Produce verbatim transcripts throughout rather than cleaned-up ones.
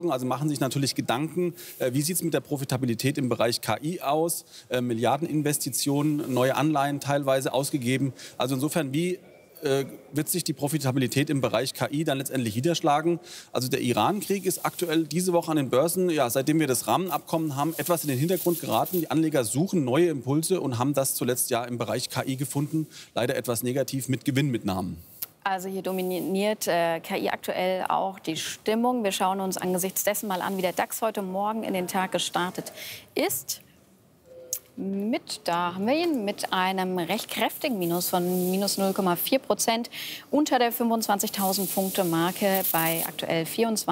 Also machen sich natürlich Gedanken, äh, wie sieht es mit der Profitabilität im Bereich K I aus? Äh, Milliardeninvestitionen, neue Anleihen teilweise ausgegeben. Also insofern, wie äh, wird sich die Profitabilität im Bereich K I dann letztendlich niederschlagen? Also der Iran-Krieg ist aktuell diese Woche an den Börsen, ja, seitdem wir das Rahmenabkommen haben, etwas in den Hintergrund geraten. Die Anleger suchen neue Impulse und haben das zuletzt ja im Bereich K I gefunden. Leider etwas negativ mit Gewinnmitnahmen. Also hier dominiert äh, K I aktuell auch die Stimmung. Wir schauen uns angesichts dessen mal an, wie der DAX heute Morgen in den Tag gestartet ist. Mit, da haben wir ihn, mit einem recht kräftigen Minus von minus null Komma vier Prozent unter der fünfundzwanzigtausend Punkte Marke bei aktuell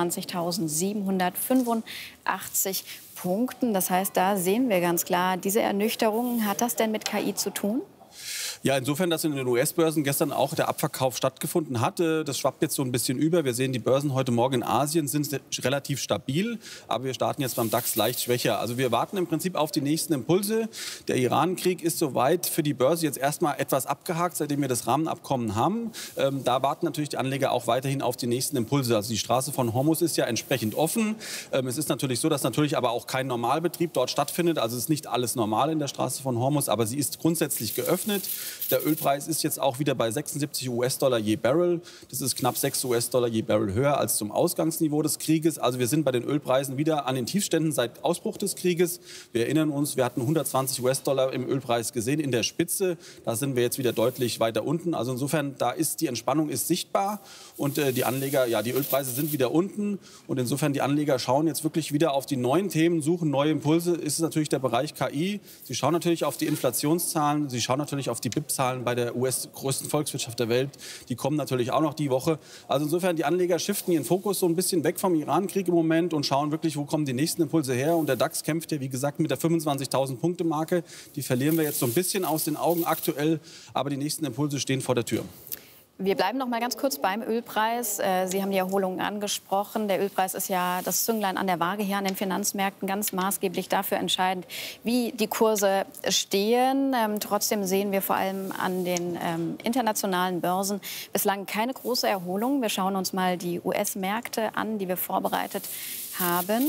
vierundzwanzigtausendsiebenhundertfünfundachtzig Punkten. Das heißt, da sehen wir ganz klar, diese Ernüchterung, hat das denn mit K I zu tun? Ja, insofern, dass in den U S-Börsen gestern auch der Abverkauf stattgefunden hatte. Das schwappt jetzt so ein bisschen über. Wir sehen, die Börsen heute Morgen in Asien sind relativ stabil. Aber wir starten jetzt beim DAX leicht schwächer. Also wir warten im Prinzip auf die nächsten Impulse. Der Iran-Krieg ist soweit für die Börse jetzt erstmal etwas abgehakt, seitdem wir das Rahmenabkommen haben. Ähm, da warten natürlich die Anleger auch weiterhin auf die nächsten Impulse. Also die Straße von Hormuz ist ja entsprechend offen. Ähm, es ist natürlich so, dass natürlich aber auch kein Normalbetrieb dort stattfindet. Also es ist nicht alles normal in der Straße von Hormuz, aber sie ist grundsätzlich geöffnet. Der Ölpreis ist jetzt auch wieder bei sechsundsiebzig US-Dollar je Barrel. Das ist knapp sechs US-Dollar je Barrel höher als zum Ausgangsniveau des Krieges. Also wir sind bei den Ölpreisen wieder an den Tiefständen seit Ausbruch des Krieges. Wir erinnern uns, wir hatten hundertzwanzig US-Dollar im Ölpreis gesehen in der Spitze. Da sind wir jetzt wieder deutlich weiter unten. Also insofern, da ist die Entspannung ist sichtbar. Und äh, die Anleger, ja, die Ölpreise sind wieder unten. Und insofern, die Anleger schauen jetzt wirklich wieder auf die neuen Themen, suchen neue Impulse. Ist es natürlich der Bereich K I. Sie schauen natürlich auf die Inflationszahlen. Sie schauen natürlich auf die B I P-Zahlen bei der U S-größten Volkswirtschaft der Welt. Die kommen natürlich auch noch die Woche. Also insofern, die Anleger shiften ihren Fokus so ein bisschen weg vom Iran-Krieg im Moment und schauen wirklich, wo kommen die nächsten Impulse her. Und der DAX kämpft ja, wie gesagt, mit der fünfundzwanzigtausend Punkte Marke. Die verlieren wir jetzt so ein bisschen aus den Augen aktuell. Aber die nächsten Impulse stehen vor der Tür. Wir bleiben noch mal ganz kurz beim Ölpreis. Sie haben die Erholung angesprochen. Der Ölpreis ist ja das Zünglein an der Waage hier an den Finanzmärkten, ganz maßgeblich dafür entscheidend, wie die Kurse stehen. Ähm, trotzdem sehen wir vor allem an den ähm, internationalen Börsen bislang keine große Erholung. Wir schauen uns mal die U S-Märkte an, die wir vorbereitet haben.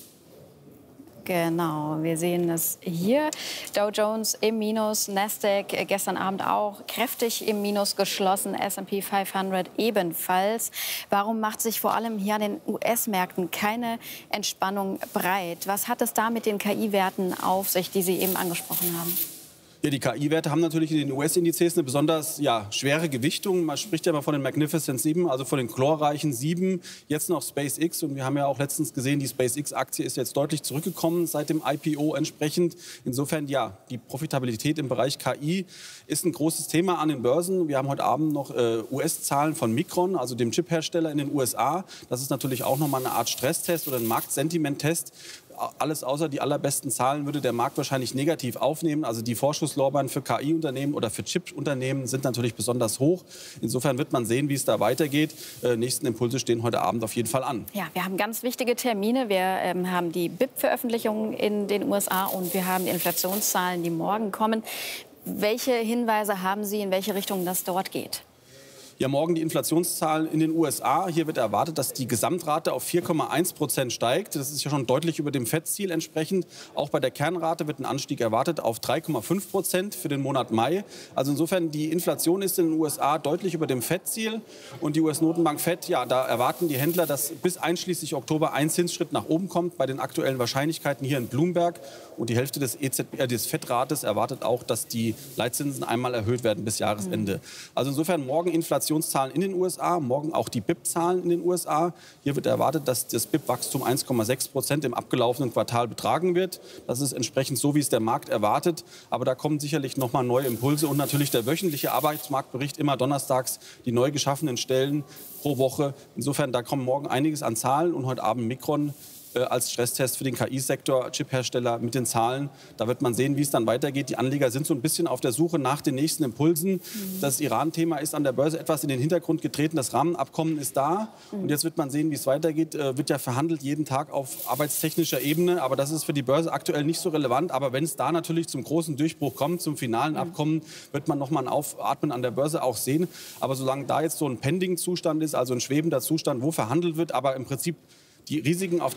Genau, wir sehen es hier. Dow Jones im Minus, Nasdaq gestern Abend auch kräftig im Minus geschlossen, S und P fünfhundert ebenfalls. Warum macht sich vor allem hier an den U S-Märkten keine Entspannung breit? Was hat es da mit den K I-Werten auf sich, die Sie eben angesprochen haben? Ja, die K I-Werte haben natürlich in den U S-Indizes eine besonders ja, schwere Gewichtung. Man spricht ja immer von den Magnificent Sieben, also von den glorreichen Sieben. Jetzt noch SpaceX. Und wir haben ja auch letztens gesehen, die SpaceX-Aktie ist jetzt deutlich zurückgekommen seit dem I P O entsprechend. Insofern, ja, die Profitabilität im Bereich K I ist ein großes Thema an den Börsen. Wir haben heute Abend noch äh, U S-Zahlen von Micron, also dem Chiphersteller in den U S A. Das ist natürlich auch nochmal eine Art Stresstest oder ein Marktsentimenttest. Alles außer die allerbesten Zahlen würde der Markt wahrscheinlich negativ aufnehmen. Also die Vorschusslorbeeren für K I-Unternehmen oder für Chip-Unternehmen sind natürlich besonders hoch. Insofern wird man sehen, wie es da weitergeht. Äh, nächsten Impulse stehen heute Abend auf jeden Fall an. Ja, wir haben ganz wichtige Termine. Wir ähm, haben die B I P-Veröffentlichung in den U S A und wir haben die Inflationszahlen, die morgen kommen. Welche Hinweise haben Sie, in welche Richtung das dort geht? Ja, morgen die Inflationszahlen in den U S A. Hier wird erwartet, dass die Gesamtrate auf vier Komma eins Prozent steigt. Das ist ja schon deutlich über dem Fed-Ziel entsprechend. Auch bei der Kernrate wird ein Anstieg erwartet auf drei Komma fünf Prozent für den Monat Mai. Also insofern, die Inflation ist in den U S A deutlich über dem Fed-Ziel. Und die U S-Notenbank Fed, ja, da erwarten die Händler, dass bis einschließlich Oktober ein Zinsschritt nach oben kommt bei den aktuellen Wahrscheinlichkeiten hier in Bloomberg. Und die Hälfte des, E Z B, äh, des Fed-Rates erwartet auch, dass die Leitzinsen einmal erhöht werden bis Jahresende. Mhm. Also insofern morgen Inflation Inflationszahlen in den U S A, morgen auch die B I P-Zahlen in den U S A. Hier wird erwartet, dass das B I P-Wachstum eins Komma sechs Prozent im abgelaufenen Quartal betragen wird. Das ist entsprechend so, wie es der Markt erwartet. Aber da kommen sicherlich noch mal neue Impulse und natürlich der wöchentliche Arbeitsmarktbericht immer donnerstags, die neu geschaffenen Stellen pro Woche. Insofern, da kommen morgen einiges an Zahlen und heute Abend Micron äh, als Stresstest für den K I-Sektor, Chiphersteller mit den Zahlen. Da wird man sehen, wie es dann weitergeht. Die Anleger sind so ein bisschen auf der Suche nach den nächsten Impulsen. Mhm. Das Iran-Thema ist an der Börse etwas in den Hintergrund getreten. Das Rahmenabkommen ist da. Mhm. Und jetzt wird man sehen, wie es weitergeht. Äh, wird ja verhandelt jeden Tag auf arbeitstechnischer Ebene. Aber das ist für die Börse aktuell nicht so relevant. Aber wenn es da natürlich zum großen Durchbruch kommt, zum finalen mhm. Abkommen, wird man noch mal ein Aufatmen an der Börse auch sehen. Aber solange da jetzt so ein Pending-Zustand ist, also ein schwebender Zustand, wo verhandelt wird, aber im Prinzip die Risiken auf